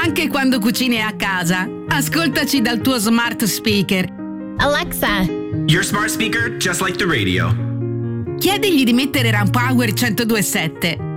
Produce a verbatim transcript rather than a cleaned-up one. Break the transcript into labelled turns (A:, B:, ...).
A: anche quando cucini a casa. Ascoltaci dal tuo smart speaker.
B: Alexa,
C: your smart speaker just like the radio.
A: Chiedigli di mettere Rampower centodue e sette.